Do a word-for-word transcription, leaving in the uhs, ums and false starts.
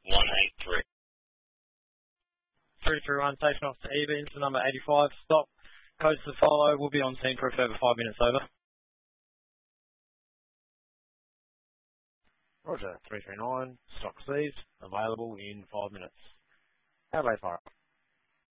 one eight three. three three one, station off to Eva, into number eighty-five, stop. Codes to follow, will be on scene for a further five minutes, over. Roger, three three nine, stock seized, available in five minutes. Adelaide Fire.